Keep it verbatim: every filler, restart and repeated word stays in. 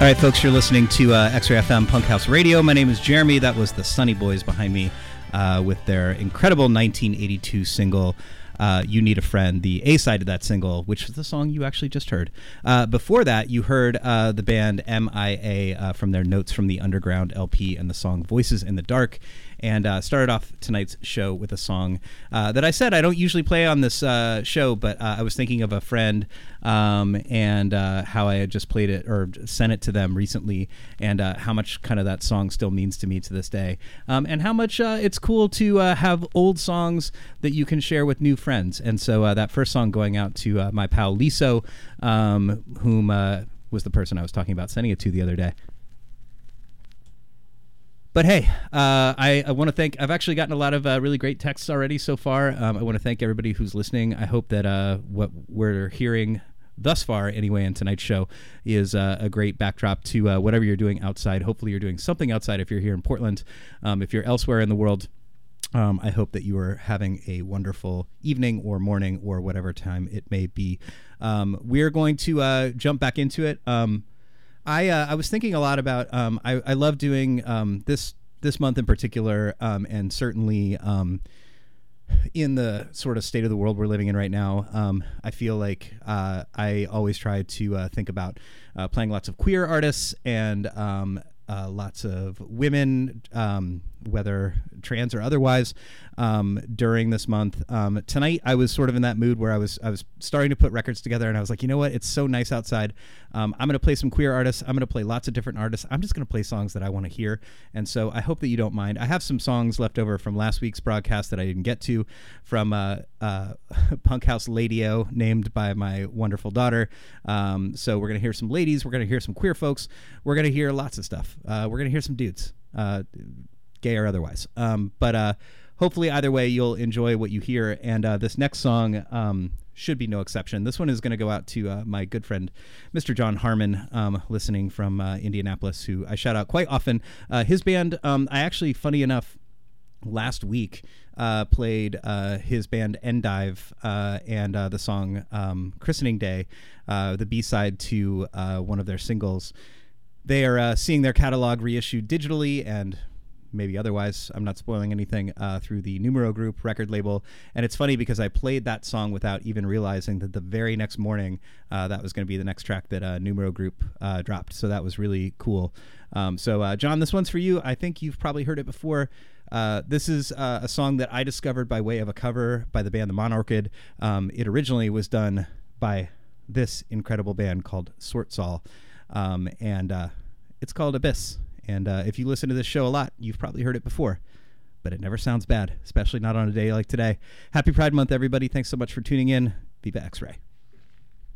All right, folks, you're listening to uh, X-Ray F M Punk House Radio. My name is Jeremy. That was the Sunny Boys behind me uh, with their incredible nineteen eighty-two single, uh, You Need a Friend, the A-side of that single, which is the song you actually just heard. Uh, before that, you heard uh, the band M I A uh, from their Notes from the Underground L P and the song Voices in the Dark. And uh, started off tonight's show with a song uh, that I said I don't usually play on this uh, show, but uh, I was thinking of a friend um, and uh, how I had just played it or sent it to them recently, and uh, how much kind of that song still means to me to this day, um, and how much uh, it's cool to uh, have old songs that you can share with new friends. And so uh, that first song going out to uh, my pal Liso, um, whom uh, was the person I was talking about sending it to the other day. But hey, uh, I, I want to thank, I've actually gotten a lot of uh, really great texts already so far. Um, I want to thank everybody who's listening. I hope that uh, what we're hearing thus far anyway in tonight's show is uh, a great backdrop to uh, whatever you're doing outside. Hopefully you're doing something outside if you're here in Portland. Um, if you're elsewhere in the world, um, I hope that you are having a wonderful evening or morning or whatever time it may be. Um, we're going to uh, jump back into it. Um, I uh, I was thinking a lot about um, I, I love doing um, this this month in particular, um, and certainly um, in the sort of state of the world we're living in right now. Um, I feel like uh, I always try to uh, think about uh, playing lots of queer artists and um, uh, lots of women, um, whether trans or otherwise, um, during this month. Um, tonight, I was sort of in that mood where I was I was starting to put records together, and I was like, you know what? It's so nice outside. Um, I'm going to play some queer artists. I'm going to play lots of different artists. I'm just going to play songs that I want to hear. And so I hope that you don't mind. I have some songs left over from last week's broadcast that I didn't get to from uh, uh, Punk House Lady-O, named by my wonderful daughter. Um, so we're going to hear some ladies. We're going to hear some queer folks. We're going to hear lots of stuff. Uh, we're going to hear some dudes. Uh, gay or otherwise. Um, but uh, hopefully either way you'll enjoy what you hear. And uh, this next song um, should be no exception. This one is going to go out to uh, my good friend, Mister John Harmon, um, listening from uh, Indianapolis, who I shout out quite often. Uh, his band, um, I actually, funny enough, last week uh, played uh, his band Endive uh, and uh, the song um, Christening Day, uh, the B-side to uh, one of their singles. They are uh, seeing their catalog reissued digitally and maybe otherwise, I'm not spoiling anything, uh, through the Numero Group record label. And it's funny because I played that song without even realizing that the very next morning, uh, that was going to be the next track that uh, Numero Group uh, dropped. So that was really cool. Um, so, uh, John, this one's for you. I think you've probably heard it before. Uh, this is uh, a song that I discovered by way of a cover by the band The Monorchid. Um, it originally was done by this incredible band called Sortsal. Um, and uh, it's called Abyss. And uh, if you listen to this show a lot, you've probably heard it before, but it never sounds bad, especially not on a day like today. Happy Pride Month, everybody. Thanks so much for tuning in. Viva X-Ray.